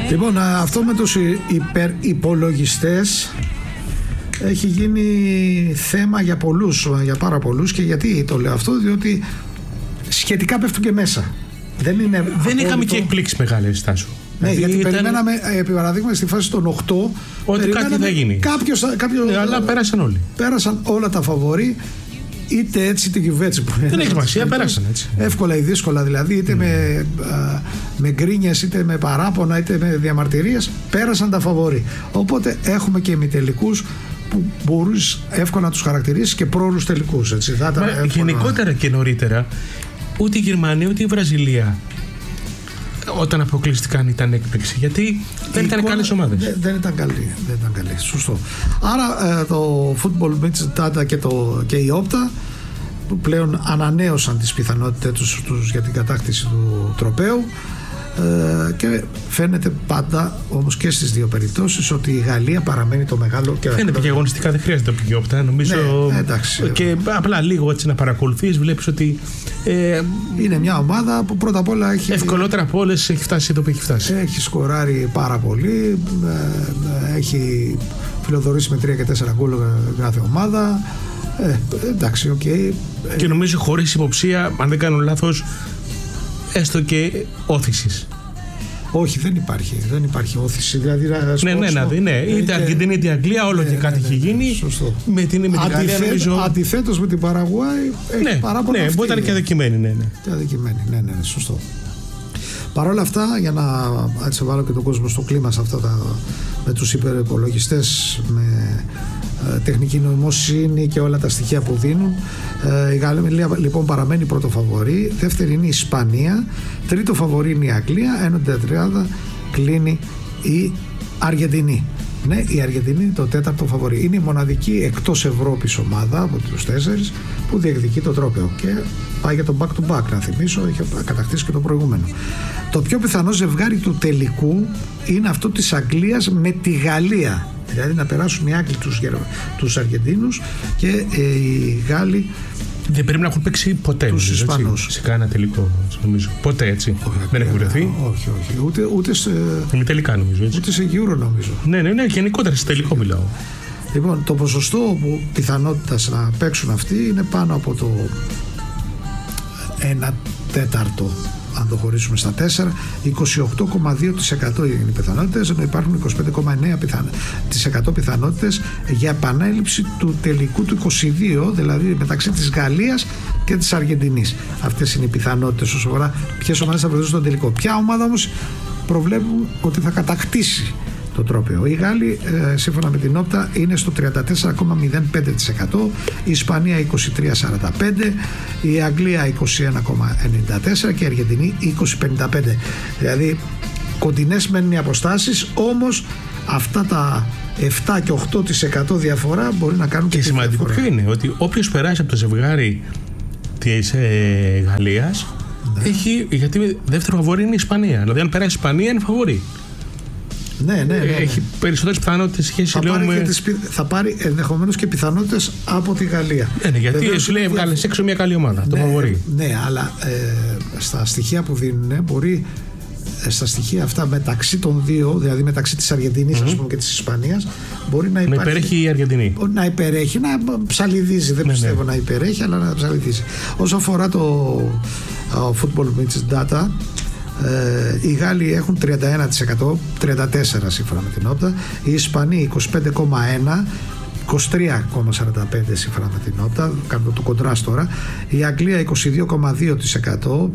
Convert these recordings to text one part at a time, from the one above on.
Λοιπόν, αυτό με τους υπερυπολογιστές έχει γίνει θέμα για πολλούς, για πάρα πολλούς. Και γιατί το λέω αυτό? Διότι σχετικά πέφτουν και μέσα. Δεν είχαμε και εκπλήξεις μεγάλες, Στάσου. Ναι, γιατί περιμέναμε, επί παραδείγμα, στη φάση των 8 ότι κάτι θα γίνει. Αλλά πέρασαν όλοι. Πέρασαν όλα τα φαβορί, είτε έτσι είτε κυβέρνηση. Δεν έχει σημασία, πέρασαν έτσι. Εύκολα ή δύσκολα δηλαδή, είτε με γκρίνιες, είτε με παράπονα, είτε με διαμαρτυρίες, πέρασαν τα φαβορί. Οπότε έχουμε και ημιτελικούς που μπορείς εύκολα να τους χαρακτηρίσεις και πρόωρους τελικούς. Γενικότερα και νωρίτερα, ούτε η Γερμανία ούτε η Βραζιλία όταν αποκλειστηκαν ήταν έκπληξη, γιατί δεν ήταν καλές ομάδες. Δεν ήταν καλή. Σωστό. Άρα το Football Mitch Data και η Opta που πλέον ανανέωσαν τις πιθανότητες τους για την κατάκτηση του τροπαίου, και φαίνεται πάντα όμως και στις δύο περιπτώσεις ότι η Γαλλία παραμένει το μεγάλο. Φαίνεται και αγωνιστικά, δεν χρειάζεται το Opta, νομίζω. Ναι, εντάξει. Και απλά λίγο έτσι να παρακολουθείς, βλέπεις ότι είναι μια ομάδα που πρώτα απ' όλα έχει ευκολότερα από όλες έχει φτάσει εδώ που έχει φτάσει. Έχει σκοράρει πάρα πολύ, έχει φιλοδορήσει με 3 και 4 γκολ κάθε ομάδα. Εντάξει, okay. Και νομίζω χωρίς υποψία, αν δεν κάνω λάθος, έστω και όθησης. Όχι, δεν υπάρχει όθηση. Δηλαδή, ναι. Είτε Αργεντινή είτε Αγγλία, όλο και κάτι έχει γίνει. Σωστό. Με την Γαλλία, νομίζω. Αντιθέτως με την Παραγουάη, έχει παράπονα. Ναι, μπορεί να ήταν και αδικημένη. Ναι, σωστό. Παρ' όλα αυτά, για να έτσι βάλω και τον κόσμο στο κλίμα σε αυτά με τους υπερυπολογιστές, με τεχνική νοημοσύνη και όλα τα στοιχεία που δίνουν, η Γαλλία λοιπόν παραμένει πρώτο φαβορί, δεύτερη είναι η Ισπανία, τρίτο φαβορί είναι η Αγγλία, έναντι τριάδα κλείνει η Αργεντινή. Ναι, η Αργεντινή είναι το τέταρτο φαβορί. Είναι η μοναδική εκτός Ευρώπης ομάδα από τους 4 που διεκδικεί το τρόπαιο και πάει για το back to back. Να θυμίσω, είχε κατακτήσει και το προηγούμενο. Το πιο πιθανό ζευγάρι του τελικού είναι αυτό της Αγγλίας με τη Γαλλία. Δηλαδή να περάσουν οι Άγγλοι τους Αργεντίνους και οι Γάλλοι. Δεν πρέπει να έχουν παίξει ποτέ τους Ισπανούς σε κανένα τελικό, νομίζω. Ποτέ έτσι. Δεν έχουν βρεθεί. Όχι. Ούτε σε. Είναι τελικά, νομίζω. Έτσι. Ούτε σε Euro, νομίζω. Ναι. Γενικότερα σε τελικό μιλάω. Λοιπόν, το ποσοστό που πιθανότητας να παίξουν αυτοί είναι πάνω από το 1/4. Αν το χωρίσουμε στα 4, 28,2% είναι οι πιθανότητες, ενώ υπάρχουν 25,9% πιθανότητες για επανέλειψη του τελικού του 22, δηλαδή μεταξύ της Γαλλίας και της Αργεντινής. Αυτές είναι οι πιθανότητες όσο αφορά ποιες ομάδες θα βρεθούν στον τελικό. Ποια ομάδα όμως προβλέπουν ότι θα κατακτήσει το τρόπαιο? Οι Γάλλοι, σύμφωνα με την Όπτα, είναι στο 34,05%, η Ισπανία 23,45%, η Αγγλία 21,94% και η Αργεντινή 20,55%. Δηλαδή κοντινές μένουν οι αποστάσεις, όμως αυτά τα 7 και 8% διαφορά μπορεί να κάνουν και σημαντικό ποιο είναι ότι όποιος περάσει από το ζευγάρι της Γαλλίας, ναι, έχει, γιατί δεύτερο φαβορί είναι η Ισπανία. Δηλαδή αν περάσει η Ισπανία είναι φαβορί. Ναι. Έχει περισσότερες πιθανότητες σχέση θα πάρει ενδεχομένως και πιθανότητες από τη Γαλλία. Ναι, γιατί σου λέει βγάλεις έξω μια καλή ομάδα. Το φαβορί. Ναι, αλλά στα στοιχεία που δίνουν μπορεί στα στοιχεία αυτά μεταξύ των δύο, δηλαδή μεταξύ της Αργεντινής ας πούμε, και της Ισπανίας, μπορεί να υπάρχει. Να υπερέχει η Αργεντινή. Να υπερέχει, να ψαλιδίζει. Δεν πιστεύω να υπερέχει, αλλά να ψαλιδίζει. Όσο αφορά το Football Mitch Data, οι Γάλλοι έχουν 31%, 34% σύμφωνα με την Όπτα, οι Ισπανοί 25,1%, 23,45% σύμφωνα με την Όπτα, κάνω το κοντράστ τώρα, η Αγγλία 22,2%,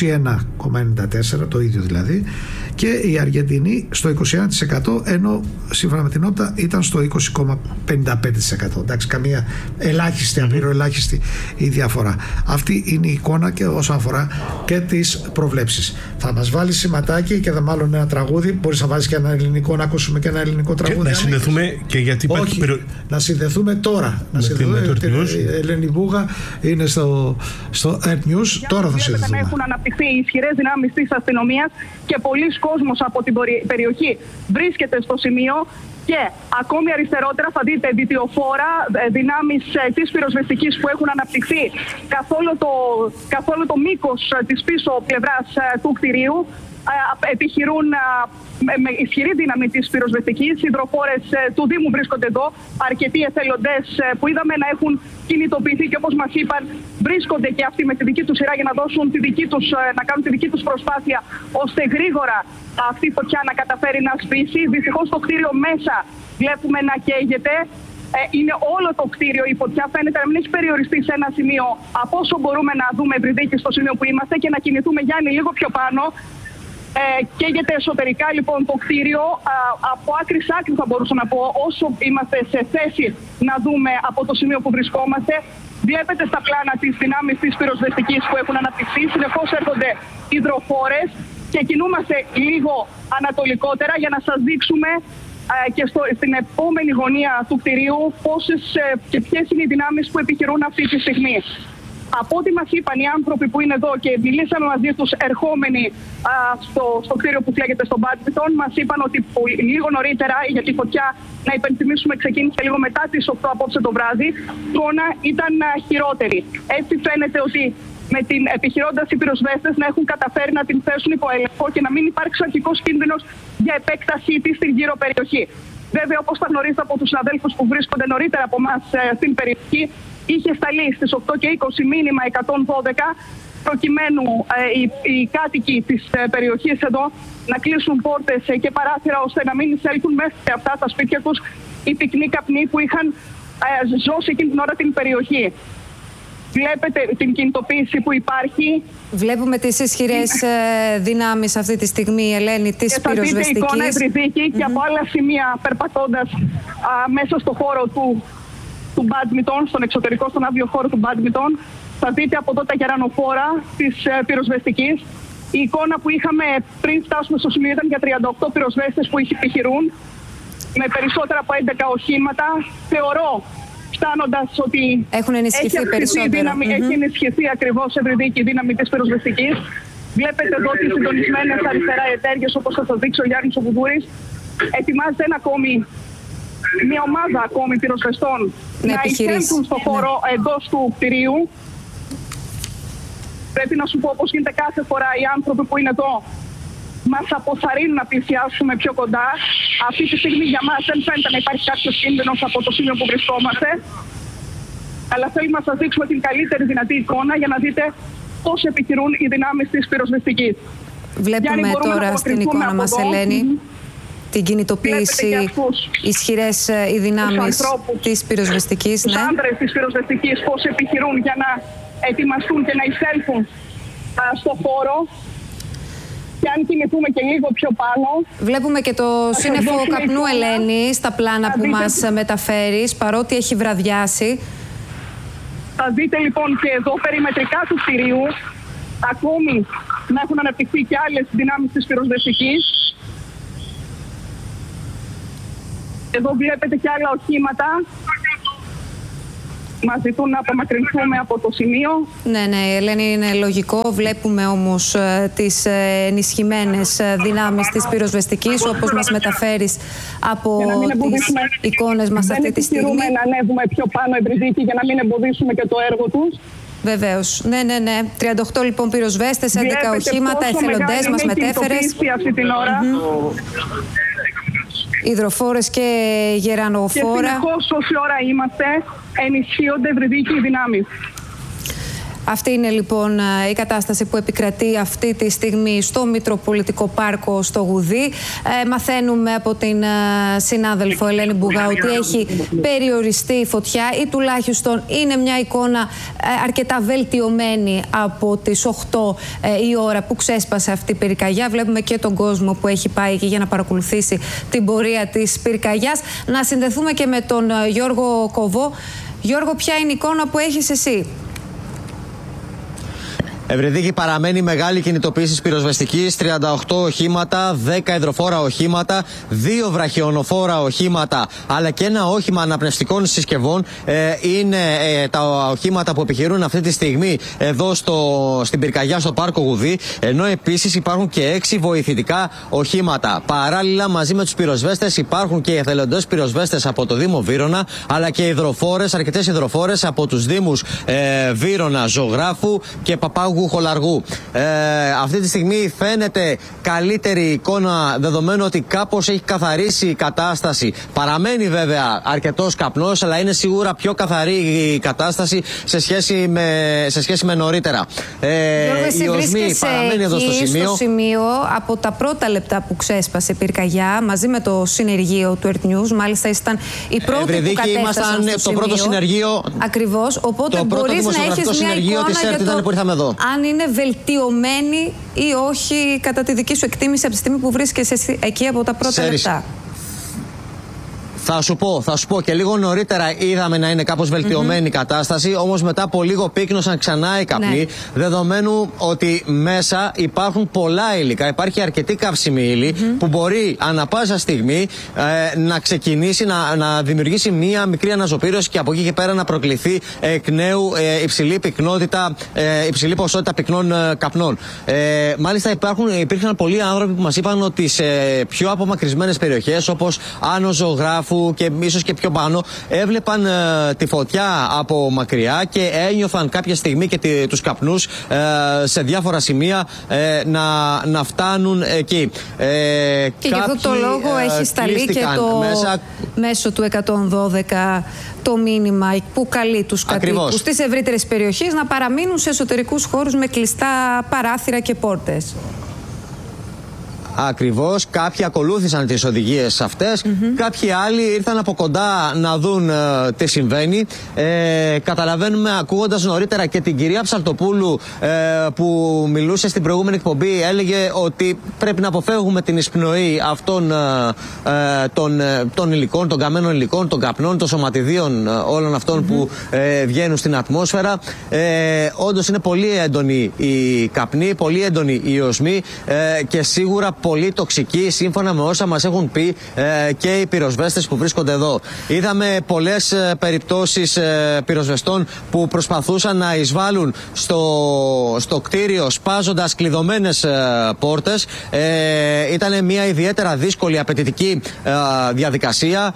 21,94%, το ίδιο δηλαδή, και η Αργεντινή στο 21%, ενώ σύμφωνα με την Όπτα ήταν στο 20,55%. Εντάξει, καμία ελάχιστη, απειροελάχιστη η διαφορά. Αυτή είναι η εικόνα και όσον αφορά και τις προβλέψεις. Θα μας βάλει σηματάκι και μάλλον ένα τραγούδι. Μπορείς να βάλεις και ένα ελληνικό, να ακούσουμε και ένα ελληνικό τραγούδι. Να συνδεθούμε και γιατί υπάρχει. Να συνδεθούμε τώρα. Να συνδεθούμε. Η Ελένη Βούγα είναι στο Earth News. Τώρα θα συνδεθούμε. Έχουν αναπτυχθεί ισχυρές δυνάμεις της αστυνομίας και πολλοί κόσμος από την περιοχή βρίσκεται στο σημείο. Και ακόμη αριστερότερα θα δείτε διτιοφόρα δυνάμεις της πυροσβεστικής που έχουν αναπτυχθεί καθ' όλο το μήκος της πίσω πλευράς του κτηρίου. επιχειρούν με ισχυρή δύναμη της πυροσβεστικής. Οι υδροφόρες του Δήμου βρίσκονται εδώ. Αρκετοί εθελοντές που είδαμε να έχουν κινητοποιηθεί και όπως μας είπαν βρίσκονται και αυτοί με τη δική τους σειρά για να δώσουν να κάνουν τη δική τους προσπάθεια ώστε γρήγορα αυτή η φωτιά να καταφέρει να σβήσει. Δυστυχώς το κτίριο μέσα βλέπουμε να καίγεται. Είναι όλο το κτίριο, η φωτιά φαίνεται να μην έχει περιοριστεί σε ένα σημείο από όσο μπορούμε να δούμε ευρυδίκη στο σημείο που είμαστε και να κινηθούμε, Γιάννη, λίγο πιο πάνω. Καίγεται εσωτερικά λοιπόν το κτίριο από άκρη σ' άκρη, θα μπορούσα να πω, όσο είμαστε σε θέση να δούμε από το σημείο που βρισκόμαστε. Βλέπετε στα πλάνα τις δυνάμεις της πυροσβεστικής που έχουν αναπτυχθεί. Συνεχώς έρχονται υδροφόρες και κινούμαστε λίγο ανατολικότερα για να σας δείξουμε και στην επόμενη γωνία του κτηρίου και ποιες είναι οι δυνάμεις που επιχειρούν αυτή τη στιγμή. Από ό,τι μας είπαν οι άνθρωποι που είναι εδώ και μιλήσαμε μαζί τους ερχόμενοι στο κτίριο που φλέγεται στο Μπάντμιντον, μας είπαν ότι λίγο νωρίτερα, γιατί η φωτιά, να υπενθυμίσουμε, ξεκίνησε λίγο μετά τις 8 απόψε το βράδυ, η εικόνα ήταν χειρότερη. Έτσι φαίνεται ότι επιχειρώντας οι πυροσβέστες να έχουν καταφέρει να την θέσουν υπό έλεγχο και να μην υπάρξει αρχικός κίνδυνος για επέκτασή της στην γύρω περιοχή. Βέβαια, όπως θα γνωρίζετε από τους συναδέλφους που βρίσκονται νωρίτερα από εμάς στην περιοχή, είχε σταλεί στις 8 και 20 μήνυμα 112 προκειμένου οι κάτοικοι της περιοχής εδώ να κλείσουν πόρτες και παράθυρα ώστε να μην εισέλθουν μέσα σε αυτά τα σπίτια τους οι πυκνοί καπνοί που είχαν ζώσει εκείνη την ώρα την περιοχή. Βλέπετε την κινητοποίηση που υπάρχει. Βλέπουμε τις ισχυρές δυνάμεις αυτή τη στιγμή, Ελένη, της πυροσβεστικής. Και θα δείτε εικόνα ευρυδίκη και από άλλα σημεία περπατώντας μέσα στο χώρο του Μπάντμιντον, στον εξωτερικό, στον άδειο χώρο του Μπάντμιντον. Θα δείτε από εδώ τα γερανοφόρα της πυροσβεστικής. Η εικόνα που είχαμε πριν φτάσουμε στο σημείο ήταν για 38 πυροσβέστες που επιχειρούν με περισσότερα από 11 οχήματα. Θεωρώ, φτάνοντας, ότι έχουν ενισχυθεί περισσότερο. Έχει ενισχυθεί ακριβώς ευρυδίκη η δύναμη της πυροσβεστικής. Βλέπετε εδώ τις συντονισμένες αριστερά ενέργειες, όπως θα σας δείξει ο Γιάννης Βουδούρης. Ετοιμάζεται μια ομάδα ακόμη πυροσβεστών να εισέλθουν στο χώρο εντός του κτηρίου. Πρέπει να σου πω, όπως γίνεται κάθε φορά, οι άνθρωποι που είναι εδώ μας αποθαρρύνουν να πλησιάσουμε πιο κοντά. Αυτή τη στιγμή για μας δεν φαίνεται να υπάρχει κάποιος κίνδυνος από το σημείο που βρισκόμαστε. Αλλά θέλουμε να σας δείξουμε την καλύτερη δυνατή εικόνα για να δείτε πώς επιχειρούν οι δυνάμεις της πυροσβεστικής. Βλέπουμε τώρα στην εικόνα μας, Ελένη, την κινητοποίηση, ισχυρές οι δυνάμεις της πυροσβεστικής. Τους άντρες της πυροσβεστικής πώς επιχειρούν για να ετοιμαστούν και να εισέλθουν στο χώρο. Και αν κινηθούμε και λίγο πιο πάνω... Βλέπουμε και το σύννεφο καπνού, Ελένη, στα πλάνα που μας μεταφέρεις, παρότι έχει βραδιάσει. Θα δείτε λοιπόν και εδώ περιμετρικά του κτηρίου ακόμη να έχουν αναπτυχθεί και άλλες δυνάμεις της πυροσβεστικής. Εδώ βλέπετε και άλλα οχήματα. Μας ζητούν να απομακρυνθούμε από το σημείο. Ναι, Ελένη, είναι λογικό. Βλέπουμε όμως τις ενισχυμένες δυνάμεις της πυροσβεστικής, όπως μας μεταφέρεις από τις εικόνες μας αυτή τη στιγμή. Δεν να ανέβουμε πιο πάνω ευρυδίκη για να μην εμποδίσουμε και το έργο τους. Βεβαίως. Ναι. 38 λοιπόν πυροσβέστες, 11 οχήματα, εθελοντές μας μετέφερες. Αυτή την ώρα. Υδροφόρες και γερανοφόρα. Και συνεχώς όση ώρα είμαστε, ενισχύονται ευρυδίκοι οι δυνάμεις. Αυτή είναι λοιπόν η κατάσταση που επικρατεί αυτή τη στιγμή στο Μητροπολιτικό Πάρκο στο Γουδί. Μαθαίνουμε από την συνάδελφο Ελένη Μπουγά ότι έχει περιοριστεί η φωτιά ή τουλάχιστον είναι μια εικόνα αρκετά βελτιωμένη από τις 8 η ώρα που ξέσπασε αυτή η πυρκαγιά. Βλέπουμε και τον κόσμο που έχει πάει εκεί για να παρακολουθήσει την πορεία της πυρκαγιάς. Να συνδεθούμε και με τον Γιώργο Κοβό. Γιώργο, ποια είναι η εικόνα που έχεις εσύ? Ευρυδίκη, παραμένει μεγάλη κινητοποίηση της πυροσβεστικής, 38 οχήματα, 10 υδροφόρα οχήματα, 2 βραχιονοφόρα οχήματα, αλλά και ένα όχημα αναπνευστικών συσκευών. Είναι τα οχήματα που επιχειρούν αυτή τη στιγμή εδώ στην πυρκαγιά στο Πάρκο Γουδί, ενώ επίσης υπάρχουν και 6 βοηθητικά οχήματα. Παράλληλα, μαζί με τους πυροσβέστες υπάρχουν και εθελοντές πυροσβέστες από το Δήμο Βύρωνα, αλλά και υδροφόρες, αρκετές υδροφόρες από τους Δήμους Βύρωνα, Ζωγράφου και Παπάγου λόγου χολαργού. Αυτή τη στιγμή φαίνεται καλύτερη εικόνα, δεδομένου ότι κάπως έχει καθαρίσει η κατάσταση. Παραμένει βέβαια αρκετός καπνός, αλλά είναι σίγουρα πιο καθαρή η κατάσταση σε σχέση με νωρίτερα. Η οσμή παραμένει εδώ στο σημείο. Από τα πρώτα λεπτά που ξέσπασε η πυρκαγιά, μαζί με το συνεργείο του Earth News, μάλιστα ήσταν οι πρώτοι που κατέφτασαν στο σημείο. Πρώτο συνεργείο. Ακριβώς, οπότε μπορείς να έχεις μια εικόνα για το αν είναι βελτιωμένη ή όχι κατά τη δική σου εκτίμηση από τη στιγμή που βρίσκεσαι εκεί από τα πρώτα λεπτά. Θα σου πω και λίγο νωρίτερα είδαμε να είναι κάπως βελτιωμένη η κατάσταση, όμως μετά από λίγο πύκνωσαν ξανά οι καπνοί, δεδομένου ότι μέσα υπάρχουν πολλά υλικά, υπάρχει αρκετή καύσιμη ύλη που μπορεί ανά πάσα στιγμή να ξεκινήσει να δημιουργήσει μία μικρή αναζωπήρωση και από εκεί και πέρα να προκληθεί εκ νέου υψηλή ποσότητα πυκνών καπνών. Μάλιστα υπήρχαν πολλοί άνθρωποι που μας είπαν ότι σε πιο απομακρυσμένες περιοχές, όπως Άνω Ζωγράφου και ίσως και πιο πάνω, έβλεπαν τη φωτιά από μακριά και ένιωθαν κάποια στιγμή και τους καπνούς σε διάφορα σημεία να φτάνουν εκεί. Και γι' αυτό το λόγο έχει σταλεί και μέσω του 112 το μήνυμα που καλεί τους κατοίκους της ευρύτερης περιοχής να παραμείνουν σε εσωτερικούς χώρους με κλειστά παράθυρα και πόρτες. Ακριβώς, κάποιοι ακολούθησαν τις οδηγίες αυτές, κάποιοι άλλοι ήρθαν από κοντά να δουν τι συμβαίνει. Καταλαβαίνουμε, ακούγοντας νωρίτερα και την κυρία Ψαλτοπούλου που μιλούσε στην προηγούμενη εκπομπή, έλεγε ότι πρέπει να αποφεύγουμε την εισπνοή αυτών των υλικών, των καμένων υλικών, των καπνών, των σωματιδίων, όλων αυτών που βγαίνουν στην ατμόσφαιρα. Όντως είναι πολύ έντονη η καπνή, πολύ έντονη η οσμή και σίγουρα πολύ τοξική, σύμφωνα με όσα μας έχουν πει και οι πυροσβέστες που βρίσκονται εδώ. Είδαμε πολλές περιπτώσεις πυροσβεστών που προσπαθούσαν να εισβάλλουν στο κτίριο σπάζοντας κλειδωμένες πόρτες. Ήταν μια ιδιαίτερα δύσκολη, απαιτητική διαδικασία.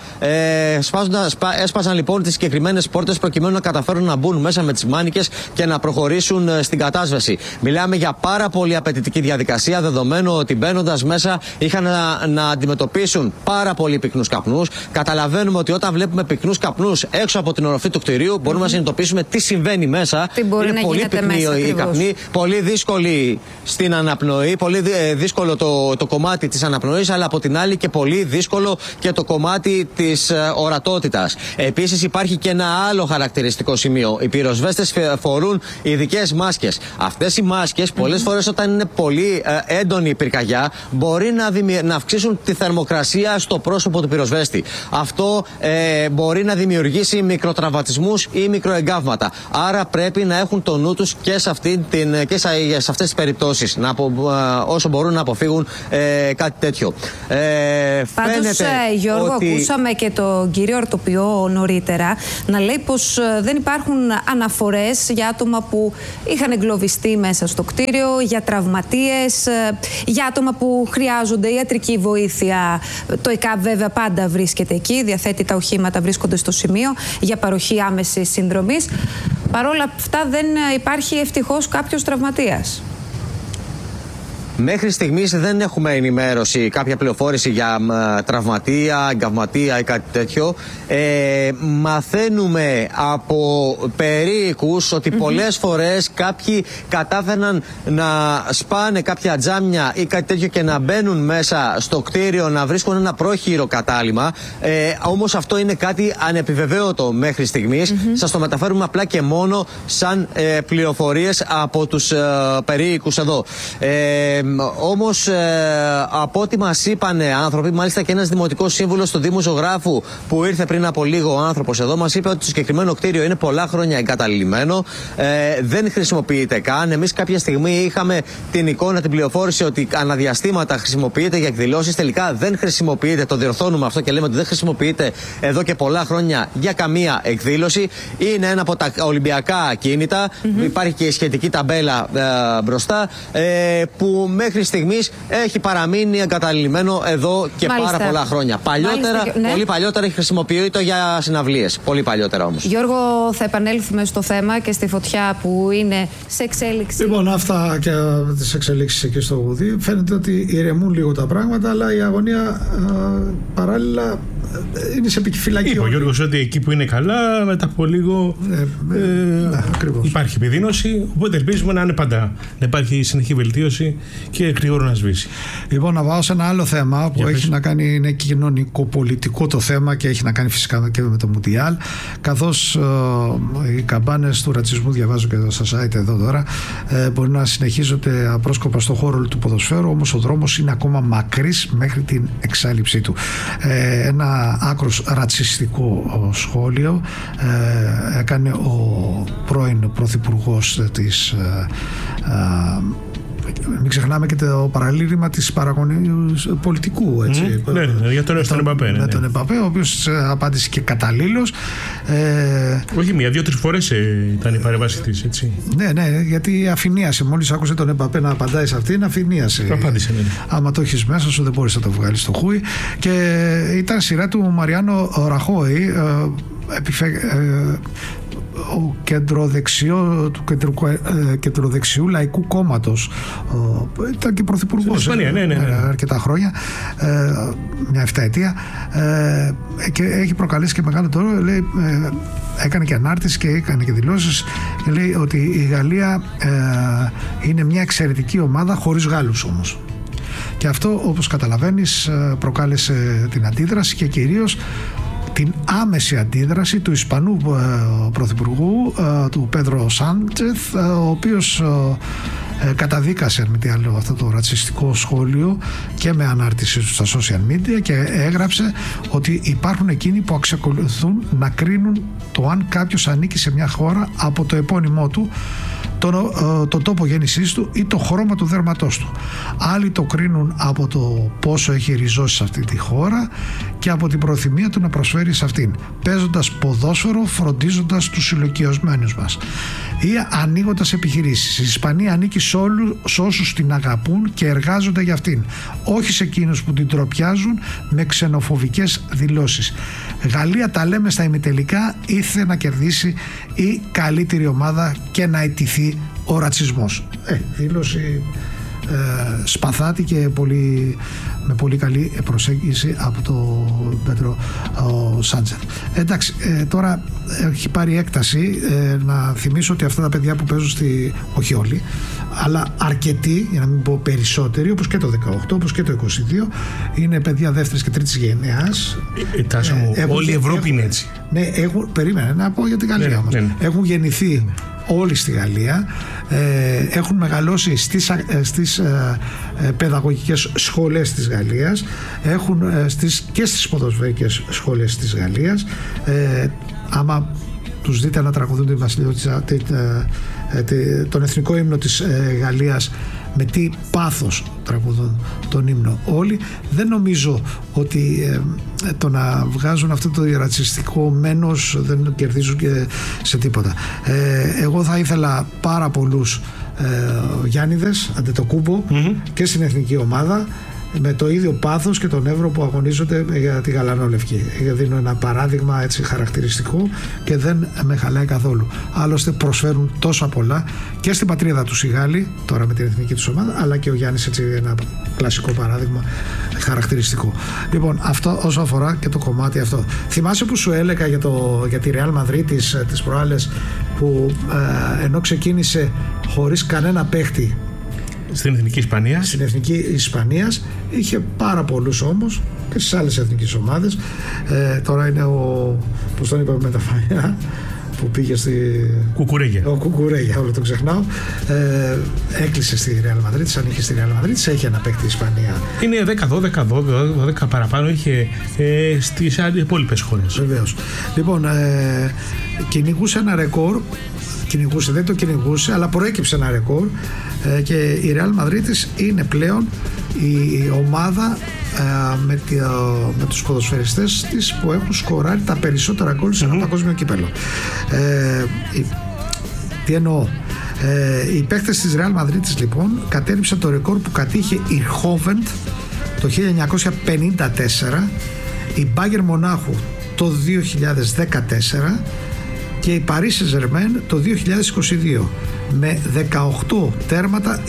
Έσπασαν λοιπόν τις συγκεκριμένες πόρτες προκειμένου να καταφέρουν να μπουν μέσα με τις μάνικες και να προχωρήσουν στην κατάσβεση. Μιλάμε για πάρα πολύ απαιτητική διαδικασία, δεδομένου ότι μπαίνοντας μέσα είχαν να αντιμετωπίσουν πάρα πολύ πυκνούς καπνούς. Καταλαβαίνουμε ότι όταν βλέπουμε πυκνούς καπνούς έξω από την οροφή του κτηρίου, μπορούμε να συνειδητοποιήσουμε τι συμβαίνει μέσα. Τι μπορεί είναι να πολύ πυκνή η καπνή, πολύ δύσκολη στην αναπνοή, πολύ δύσκολο το κομμάτι της αναπνοής, αλλά από την άλλη και πολύ δύσκολο και το κομμάτι της ορατότητας. Επίσης υπάρχει και ένα άλλο χαρακτηριστικό σημείο. Οι πυροσβέστες φορούν ειδικές μάσκες. Αυτές οι μάσκες πολλές φορές όταν είναι πολύ έντονη η πυρκαγιά μπορεί να αυξήσουν τη θερμοκρασία στο πρόσωπο του πυροσβέστη. Αυτό μπορεί να δημιουργήσει μικροτραυματισμούς ή μικροεγκάβματα. Άρα πρέπει να έχουν το νου τους και σε αυτές τις περιπτώσεις, όσο μπορούν να αποφύγουν κάτι τέτοιο. Πάντως, Γιώργο, ακούσαμε και τον κύριο Ορτοπιό νωρίτερα να λέει πως δεν υπάρχουν αναφορές για άτομα που είχαν εγκλωβιστεί μέσα στο κτίριο, για τραυματίες, για άτομα που χρειάζονται ιατρική βοήθεια. Το ΕΚΑΒ βέβαια πάντα βρίσκεται εκεί, διαθέτει τα οχήματα, βρίσκονται στο σημείο για παροχή άμεσης συνδρομής. Παρ' όλα αυτά δεν υπάρχει ευτυχώς κάποιος τραυματίας. Μέχρι στιγμής δεν έχουμε ενημέρωση, κάποια πληροφόρηση για τραυματία, εγκαυματία ή κάτι τέτοιο. Μαθαίνουμε από περίοικους ότι πολλές φορές κάποιοι κατάφεραν να σπάνε κάποια τζάμια ή κάτι τέτοιο και να μπαίνουν μέσα στο κτίριο, να βρίσκουν ένα πρόχειρο κατάλημα. Όμως αυτό είναι κάτι ανεπιβεβαίωτο μέχρι στιγμής. Σας το μεταφέρουμε απλά και μόνο σαν πληροφορίες από τους περίοικους εδώ. Όμως από ό,τι μας είπανε άνθρωποι, μάλιστα και ένας δημοτικός σύμβουλος του Δήμου Ζωγράφου που ήρθε πριν από λίγο, ο άνθρωπος εδώ, μας είπε ότι το συγκεκριμένο κτίριο είναι πολλά χρόνια εγκαταλειμμένο, δεν χρησιμοποιείται καν. Εμείς κάποια στιγμή είχαμε την εικόνα, την πληροφόρηση ότι αναδιαστήματα χρησιμοποιείται για εκδηλώσεις. Τελικά δεν χρησιμοποιείται, το διορθώνουμε αυτό και λέμε ότι δεν χρησιμοποιείται εδώ και πολλά χρόνια για καμία εκδήλωση. Είναι ένα από τα Ολυμπιακά ακίνητα. Υπάρχει και η σχετική ταμπέλα μπροστά, που μέχρι στιγμής έχει παραμείνει εγκαταλειμμένο εδώ και πάρα πολλά χρόνια. Παλιότερα, πολύ παλιότερα έχει χρησιμοποιείται για συναυλίες. Πολύ παλιότερα όμως. Γιώργο, θα επανέλθουμε στο θέμα και στη φωτιά που είναι σε εξέλιξη. Λοιπόν, αυτά και τις εξελίξεις εκεί στο Γουδί. Φαίνεται ότι ηρεμούν λίγο τα πράγματα, αλλά η αγωνία παράλληλα είναι σε επιφυλακή. Είπε ο Γιώργος ότι εκεί που είναι καλά, μετά από λίγο υπάρχει επιδείνωση. Οπότε ελπίζουμε να είναι πάντα. Να υπάρχει συνεχή βελτίωση και γρήγορα να σβήσει. Λοιπόν, να πάω σε ένα άλλο θέμα που έχει να κάνει, είναι κοινωνικο-πολιτικό το θέμα και έχει να κάνει φυσικά και με το Μουντιάλ. Καθώς οι καμπάνες του ρατσισμού, διαβάζω και στο site εδώ τώρα, μπορεί να συνεχίζονται απρόσκοπα στο χώρο του ποδοσφαίρου, όμως ο δρόμος είναι ακόμα μακρύς μέχρι την εξάλειψή του. Ένα άκρος ρατσιστικό σχόλιο έκανε ο πρώην πρωθυπουργός της μην ξεχνάμε και το παραλήρημα της παραγωνίου πολιτικού, έτσι. Ναι, για τον Εμπαπέ. Με τον Εμπαπέ, ο οποίος απάντησε και καταλήλως. Όχι μία, 2-3 φορές ήταν η παρέμβαση της, έτσι. Ναι, γιατί αφηνίασε. Μόλις άκουσε τον Εμπαπέ να απαντάει σε αυτήν, αφηνίασε. Απάντησε, ναι. Άμα το έχεις μέσα σου, δεν μπορείς να το βγάλεις στο χούι. Και ήταν σειρά του Μαριάνο Ραχόη, ο κεντροδεξιού λαϊκού κόμματος, ήταν και πρωθυπουργός αρκετά χρόνια, μια 7 ετία, και έχει προκαλέσει και μεγάλο τόρο. Λέει, έκανε και ανάρτηση και έκανε και δηλώσεις και λέει ότι η Γαλλία είναι μια εξαιρετική ομάδα χωρίς Γάλλους όμως. Και αυτό, όπως καταλαβαίνεις, προκάλεσε την αντίδραση και κυρίως την άμεση αντίδραση του Ισπανού πρωθυπουργού, του Πέδρο Σάντσεθ, ο οποίος καταδίκασε με τι άλλο αυτό το ρατσιστικό σχόλιο και με ανάρτηση στα social media και έγραψε ότι υπάρχουν εκείνοι που εξακολουθούν να κρίνουν το αν κάποιος ανήκει σε μια χώρα από το επώνυμό του, το τόπο γέννησής του ή το χρώμα του δέρματός του. Άλλοι το κρίνουν από το πόσο έχει ριζώσει σε αυτή τη χώρα και από την προθυμία του να προσφέρει σε αυτήν, παίζοντας ποδόσφαιρο, φροντίζοντας τους ηλικιωμένους μας ή ανοίγοντας επιχειρήσεις. Η Ισπανία ανήκει σε όσους την αγαπούν και εργάζονται για αυτήν, όχι σε εκείνους που την τροπιάζουν με ξενοφοβικές δηλώσεις. Γαλλία, τα λέμε στα ημιτελικά, ήρθε να κερδίσει η καλύτερη ομάδα και να αιτηθεί ο ρατσισμός. Δήλωση σπαθάτη και με πολύ καλή προσέγγιση από τον Πέτρο Σάντσεθ. Εντάξει, τώρα έχει πάρει έκταση. Να θυμίσω ότι αυτά τα παιδιά που παίζουν όχι όλοι, αλλά αρκετοί, για να μην πω περισσότεροι, όπως και το 18, όπως και το 22, είναι παιδιά δεύτερης και τρίτης γενιάς. Όλη η Ευρώπη είναι έτσι. Ναι, περίμενε να πω για την Γαλλία όμως. Έχουν γεννηθεί όλοι στη Γαλλία, έχουν μεγαλώσει στις παιδαγωγικές σχολές της Γαλλίας, έχουν και στις ποδοσφαιρικές σχολές της Γαλλίας. Άμα τους δείτε να τραγουδούν τη Βασιλιώτισσα, τον εθνικό ύμνο της Γαλλίας, με τι πάθος τραγουδούν τον ύμνο όλοι, δεν νομίζω ότι το να βγάζουν αυτό το ρατσιστικό μένος δεν κερδίζουν και σε τίποτα. Εγώ θα ήθελα πάρα πολλούς Γιάννηδες Αντετοκούμπο και στην εθνική ομάδα, με το ίδιο πάθος και τον Εύρο που αγωνίζονται για τη γαλανόλευκη. Δίνω ένα παράδειγμα έτσι χαρακτηριστικό και δεν με χαλάει καθόλου. Άλλωστε προσφέρουν τόσα πολλά και στην πατρίδα τους οι Γάλλοι, τώρα με την εθνική τους ομάδα, αλλά και ο Γιάννης, έτσι ένα κλασικό παράδειγμα χαρακτηριστικό. Λοιπόν, αυτό όσο αφορά και το κομμάτι αυτό. Θυμάσαι που σου έλεγα για τη Real Madrid τις προάλλες, που ενώ ξεκίνησε χωρίς κανένα παίχτη στην Εθνική Ισπανία. Στην Εθνική Ισπανίας είχε πάρα πολλούς όμως και στις άλλες εθνικές ομάδες. Τώρα είναι πώς τον είπαμε με τα φανιά που πήγε στη Κουκουρέγια. Ο Κουκουρέγια, όλο το ξεχνάω. Έκλεισε στη Real Madrid, αν είχε στη Real Madrid, έχει ένα παίκτη η Ισπανία. Είναι 10-12 παραπάνω είχε στις υπόλοιπες χώρες. Βεβαίως. Λοιπόν, κυνηγούσε ένα ρεκόρ. Δεν το κυνηγούσε, αλλά προέκυψε ένα ρεκόρ και η Real Madrid είναι πλέον η ομάδα με τους ποδοσφαιριστές της που έχουν σκοράρει τα περισσότερα γκολ σε ένα παγκόσμιο κύπελλο. Τι εννοώ? Οι παίκτες της Real Madrid λοιπόν κατέριψαν το ρεκόρ που κατήχε η Χόβεντ το 1954, η Μπάγερ Μονάχου το 2014 και η Παρί Saint-Germain το 2022 με 18 τέρματα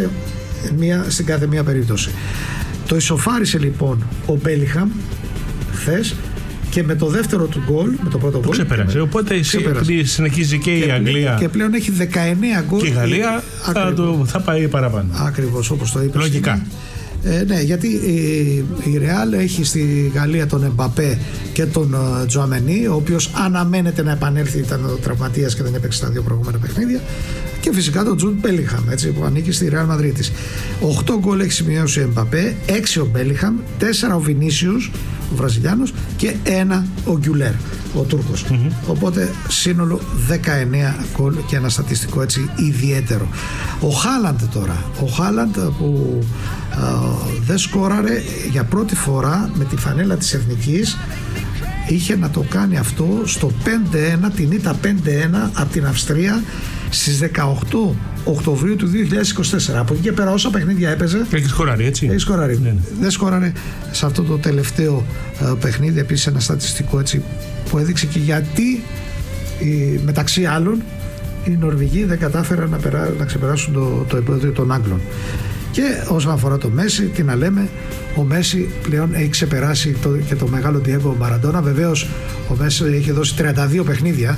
στην κάθε μία περίπτωση. Το ισοφάρισε λοιπόν ο Μπέλιγχαμ χθες και με το δεύτερο του γκολ, με το πρώτο γκολ. Ξεπέρασε. Οπότε συνεχίζει και η Αγγλία. Και πλέον έχει 19 γκολ. Και η Γαλλία θα πάει παραπάνω. Ακριβώς, όπως το είπες. Λογικά. Ναι, γιατί η Ρεάλ έχει στη Γαλλία τον Εμπαπέ και τον Τζουαμενί, ο οποίος αναμένεται να επανέλθει, ήταν τραυματίας και δεν έπαιξε τα δύο προηγούμενα παιχνίδια, και φυσικά τον Τζουντ Μπέλιγχαμ, που ανήκει στη Ρεάλ Μαδρίτης. 8 γκολ έχει σημειώσει ο Εμπαπέ, 6 ο Μπέλιγχαμ, 4 ο Βινίσιους, ο Βραζιλιάνος, και 1 ο Γκιουλέρ, ο Τούρκος. Οπότε σύνολο 19 γκολ και ένα στατιστικό έτσι ιδιαίτερο. Ο Χάλαντ τώρα, ο Χάλαντ που δεν σκόραρε για πρώτη φορά με τη φανέλα της Εθνικής, είχε να το κάνει αυτό στο 5-1, την ήττα 5-1 από την Αυστρία στις 18 Οκτωβρίου του 2024. Από εκεί και πέρα όσα παιχνίδια έπαιζε, έχει σκοράρει, έτσι. Έχει σκοράρει. Ναι. Δεν σκόραρε σε αυτό το τελευταίο παιχνίδι. Επίσης ένα στατιστικό έτσι που έδειξε και γιατί μεταξύ άλλων οι Νορβηγοί δεν κατάφεραν να ξεπεράσουν το εμπόδιο των Άγγλων. Και όσον αφορά το Μέση, τι να λέμε, ο Μέση πλέον έχει ξεπεράσει και το μεγάλο Διέγκο Μαραντόνα. Βεβαίως ο Μέση έχει δώσει 32 παιχνίδια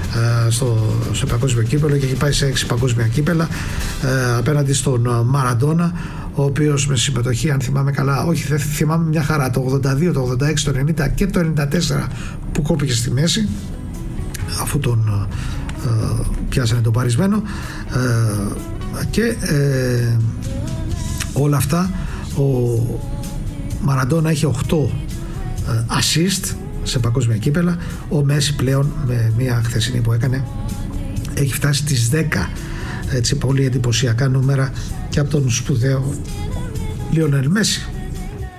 σε παγκόσμιο κύπελλο και έχει πάει σε 6 παγκόσμια κύπελλα απέναντι στον Μαραντόνα, ο οποίος με συμμετοχή, αν θυμάμαι καλά, όχι δεν θυμάμαι μια χαρά, το 82, το 86, το 90 και το 94 που κόπηκε στη μέση αφού τον πιάσανε τον παρισμένο, και όλα αυτά ο Μαραντόνα έχει 8 assist σε παγκόσμια κύπελλα. Ο Μέση πλέον με μια χθεσινή που έκανε έχει φτάσει στις 10 έτσι πολύ εντυπωσιακά νούμερα και από τον σπουδαίο Λιονέλ Μέση.